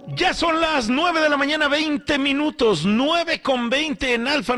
Ya son las 9 de la mañana, 20 minutos, 9:20 en Alfa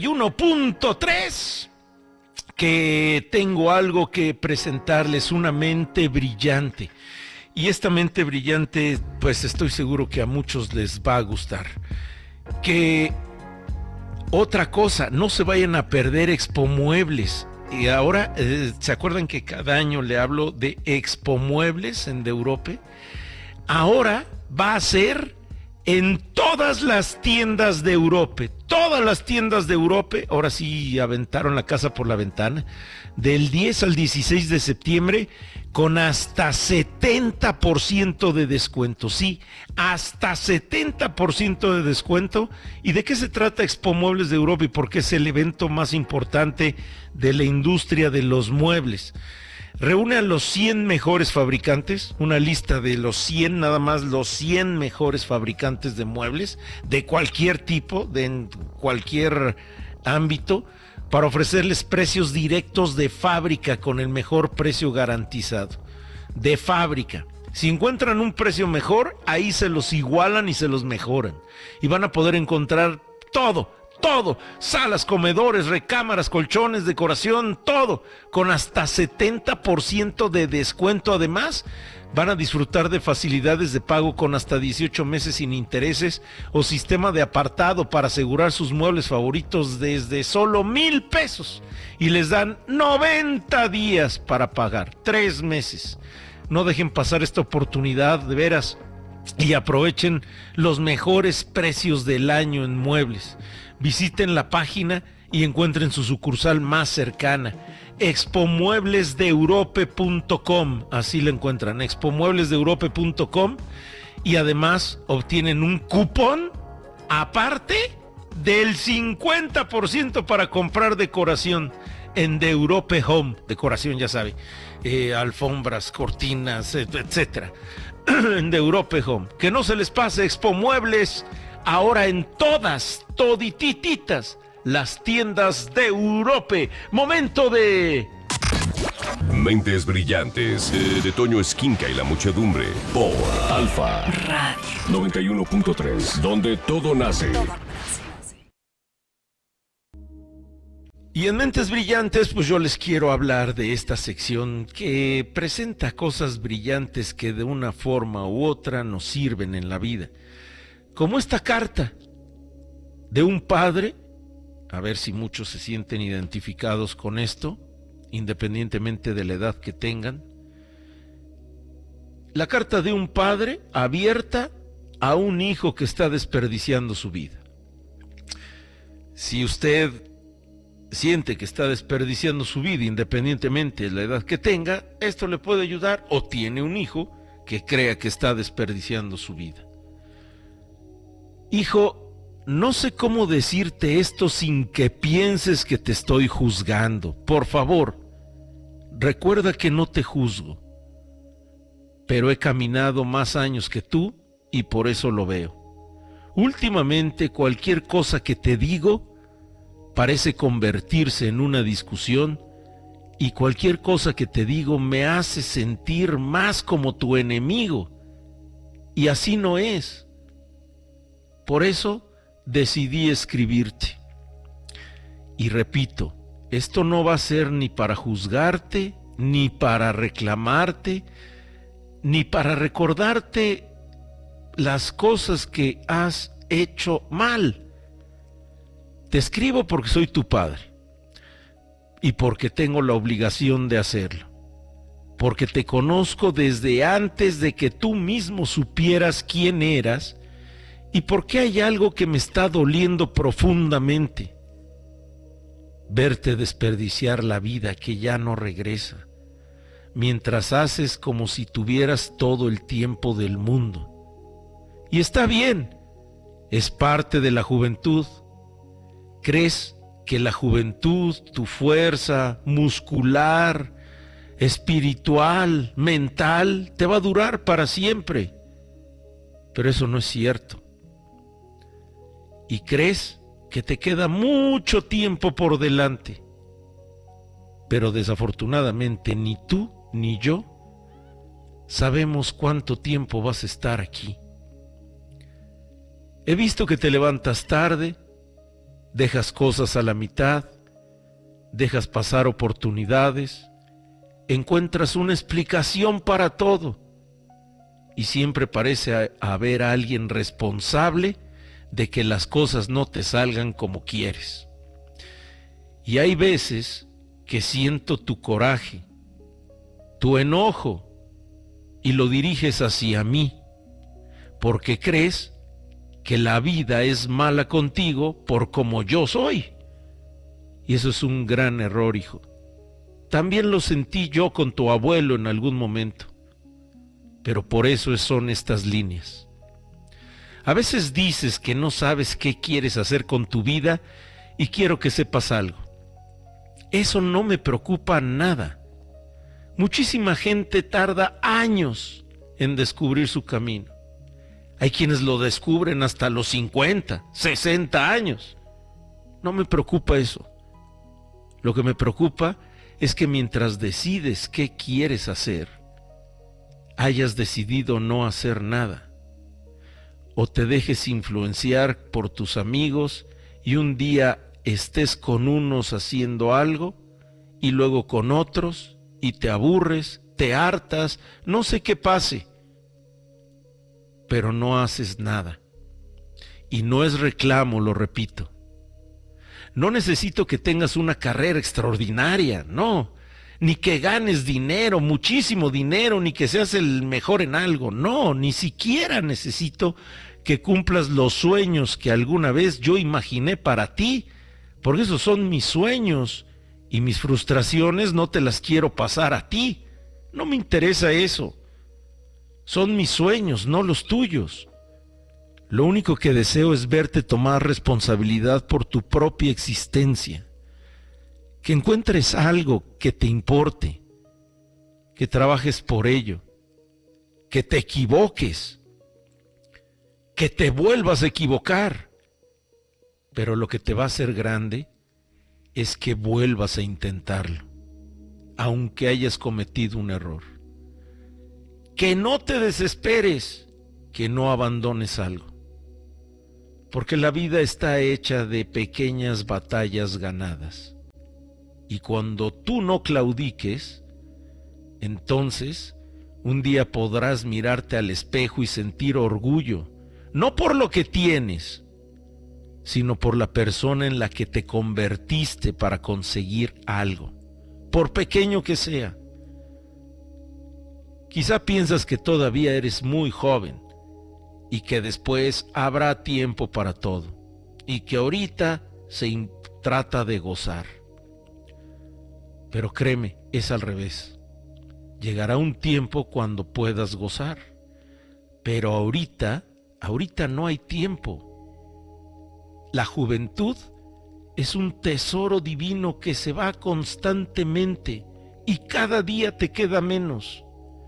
91.3. Que tengo algo que presentarles, una mente brillante. Y esta mente brillante, pues estoy seguro que a muchos les va a gustar. Que otra cosa, no se vayan a perder Expo Muebles. Y ahora, ¿se acuerdan que cada año le hablo de Expo Muebles en De Europa? Ahora va a ser en todas las tiendas de Europa. Todas las tiendas de Europa, ahora sí aventaron la casa por la ventana, del 10 al 16 de septiembre, con hasta 70% de descuento. Sí, hasta 70% de descuento. ¿Y de qué se trata Expo Muebles de Europa y por qué es el evento más importante de la industria de los muebles? Reúne a los 100 mejores fabricantes, una lista de los 100, nada más los 100 mejores fabricantes de muebles, de cualquier tipo, de cualquier ámbito, para ofrecerles precios directos de fábrica con el mejor precio garantizado. De fábrica. Si encuentran un precio mejor, ahí se los igualan y se los mejoran. Y van a poder encontrar todo, salas, comedores, recámaras, colchones, decoración, todo, con hasta 70% de descuento. Además, van a disfrutar de facilidades de pago con hasta 18 meses sin intereses o sistema de apartado para asegurar sus muebles favoritos desde solo $1,000 y les dan 90 días para pagar, 3 meses. No dejen pasar esta oportunidad, de veras, y aprovechen los mejores precios del año en muebles. Visiten la página y encuentren su sucursal más cercana, expomueblesdeeurope.com, así la encuentran, expomueblesdeeurope.com, y además obtienen un cupón aparte del 50% para comprar decoración en The Europe Home, decoración ya sabe, alfombras, cortinas, etcétera, en The Europe Home. Que no se les pase, Expo Muebles, ahora en toditititas las tiendas de Europa. Momento de Mentes Brillantes, de Toño Esquinca y la muchedumbre, por Alfa Radio 91.3, donde todo nace. Y en Mentes Brillantes, pues yo les quiero hablar de esta sección que presenta cosas brillantes que de una forma u otra nos sirven en la vida. Como esta carta de un padre, a ver si muchos se sienten identificados con esto, independientemente de la edad que tengan. La carta de un padre abierta a un hijo que está desperdiciando su vida. Si usted siente que está desperdiciando su vida, independientemente de la edad que tenga, esto le puede ayudar, o tiene un hijo que crea que está desperdiciando su vida. Hijo, no sé cómo decirte esto sin que pienses que te estoy juzgando. Por favor, recuerda que no te juzgo, pero he caminado más años que tú y por eso lo veo. Últimamente cualquier cosa que te digo parece convertirse en una discusión y cualquier cosa que te digo me hace sentir más como tu enemigo y así no es. Por eso decidí escribirte. Y repito, esto no va a ser ni para juzgarte, ni para reclamarte, ni para recordarte las cosas que has hecho mal. Te escribo porque soy tu padre y porque tengo la obligación de hacerlo, porque te conozco desde antes de que tú mismo supieras quién eras y porque hay algo que me está doliendo profundamente: verte desperdiciar la vida que ya no regresa, mientras haces como si tuvieras todo el tiempo del mundo. Y está bien, es parte de la juventud. Crees que la juventud, tu fuerza muscular, espiritual, mental, te va a durar para siempre. Pero eso no es cierto. Y crees que te queda mucho tiempo por delante. Pero desafortunadamente ni tú ni yo sabemos cuánto tiempo vas a estar aquí. He visto que te levantas tarde, dejas cosas a la mitad, dejas pasar oportunidades, encuentras una explicación para todo y siempre parece haber alguien responsable de que las cosas no te salgan como quieres. Y hay veces que siento tu coraje, tu enojo, y lo diriges hacia mí, porque crees que la vida es mala contigo por como yo soy. Y eso es un gran error, hijo. También lo sentí yo con tu abuelo en algún momento, pero por eso son estas líneas. A veces dices que no sabes qué quieres hacer con tu vida y quiero que sepas algo. Eso no me preocupa nada. Muchísima gente tarda años en descubrir su camino. Hay quienes lo descubren hasta los 50, 60 años. No me preocupa eso. Lo que me preocupa es que mientras decides qué quieres hacer, hayas decidido no hacer nada. O te dejes influenciar por tus amigos y un día estés con unos haciendo algo y luego con otros y te aburres, te hartas, no sé qué pase, pero no haces nada. Y no es reclamo, lo repito. No necesito que tengas una carrera extraordinaria, no, ni que ganes dinero, muchísimo dinero, ni que seas el mejor en algo, no, ni siquiera necesito que cumplas los sueños que alguna vez yo imaginé para ti, porque esos son mis sueños y mis frustraciones no te las quiero pasar a ti, no me interesa eso, son mis sueños, no los tuyos. Lo único que deseo es verte tomar responsabilidad por tu propia existencia, que encuentres algo que te importe, que trabajes por ello, que te equivoques, que te vuelvas a equivocar, pero lo que te va a hacer grande es que vuelvas a intentarlo, aunque hayas cometido un error. Que no te desesperes, que no abandones algo. Porque la vida está hecha de pequeñas batallas ganadas. Y cuando tú no claudiques, entonces un día podrás mirarte al espejo y sentir orgullo, no por lo que tienes, sino por la persona en la que te convertiste para conseguir algo, por pequeño que sea. Quizá piensas que todavía eres muy joven, y que después habrá tiempo para todo, y que ahorita se trata de gozar. Pero créeme, es al revés. Llegará un tiempo cuando puedas gozar, pero ahorita no hay tiempo. La juventud es un tesoro divino que se va constantemente y cada día te queda menos.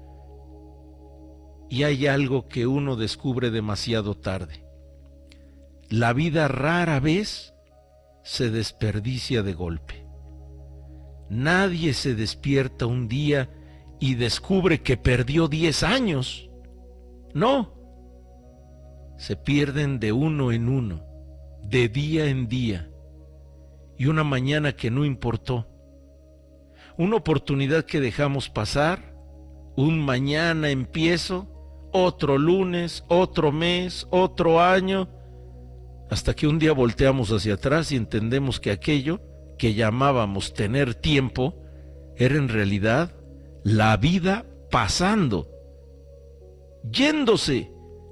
Y hay algo que uno descubre demasiado tarde. La vida rara vez se desperdicia de golpe. Nadie se despierta un día y descubre que perdió 10 años. No. Se pierden de uno en uno, de día en día. Y una mañana que no importó. Una oportunidad que dejamos pasar. Un mañana empiezo. Otro lunes, otro mes, otro año, hasta que un día volteamos hacia atrás y entendemos que aquello que llamábamos tener tiempo era en realidad la vida pasando, yéndose.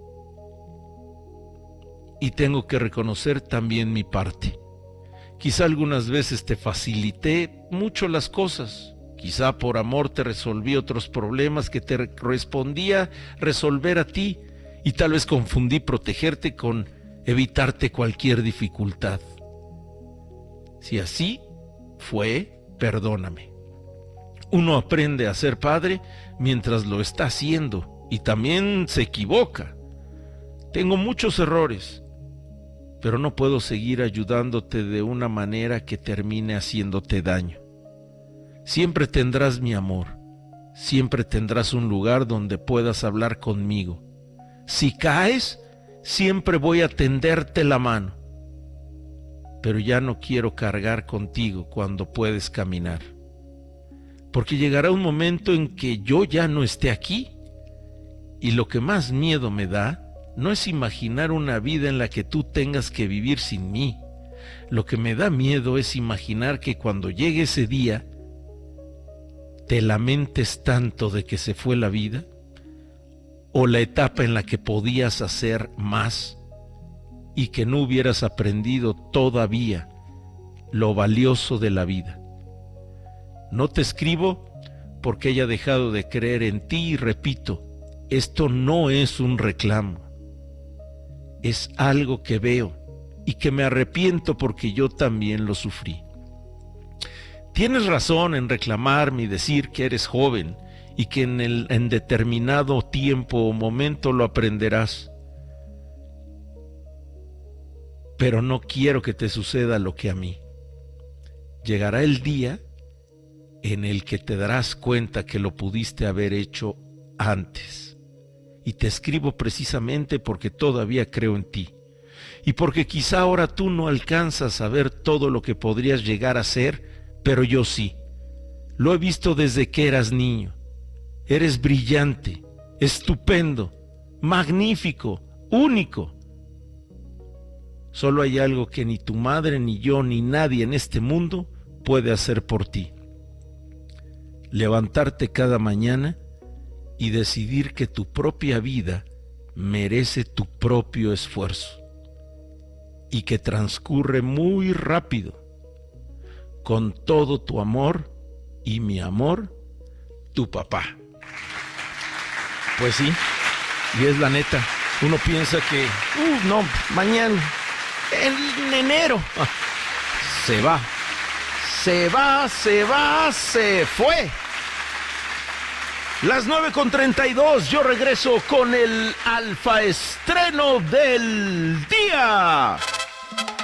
Y tengo que reconocer también mi parte. Quizá algunas veces te facilité mucho las cosas. Quizá por amor te resolví otros problemas que te correspondía resolver a ti, y tal vez confundí protegerte con evitarte cualquier dificultad. Si así fue, perdóname. Uno aprende a ser padre mientras lo está haciendo y también se equivoca. Tengo muchos errores, pero no puedo seguir ayudándote de una manera que termine haciéndote daño. Siempre tendrás mi amor, siempre tendrás un lugar donde puedas hablar conmigo. Si caes, siempre voy a tenderte la mano, pero ya no quiero cargar contigo cuando puedes caminar, porque llegará un momento en que yo ya no esté aquí, y lo que más miedo me da no es imaginar una vida en la que tú tengas que vivir sin mí. Lo que me da miedo es imaginar que cuando llegue ese día te lamentes tanto de que se fue la vida, o la etapa en la que podías hacer más y que no hubieras aprendido todavía lo valioso de la vida. No te escribo porque haya dejado de creer en ti y repito, esto no es un reclamo, es algo que veo y que me arrepiento porque yo también lo sufrí. Tienes razón en reclamarme y decir que eres joven y que en determinado tiempo o momento lo aprenderás. Pero no quiero que te suceda lo que a mí. Llegará el día en el que te darás cuenta que lo pudiste haber hecho antes. Y te escribo precisamente porque todavía creo en ti. Y porque quizá ahora tú no alcanzas a ver todo lo que podrías llegar a ser, pero yo sí. Lo he visto desde que eras niño. Eres brillante, estupendo, magnífico, único. Solo hay algo que ni tu madre, ni yo, ni nadie en este mundo puede hacer por ti. Levantarte cada mañana y decidir que tu propia vida merece tu propio esfuerzo y que transcurre muy rápido. Con todo tu amor y mi amor, tu papá. Pues sí, y es la neta. Uno piensa que, no, mañana, en enero, se va, se fue. Las 9:32, yo regreso con el alfa estreno del día.